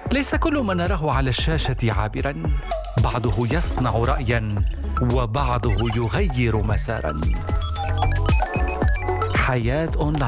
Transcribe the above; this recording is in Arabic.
ليس كل ما نراه على الشاشة عابرا، بعضه يصنع رأيا وبعضه يغير مسارا. حياة أونلاين.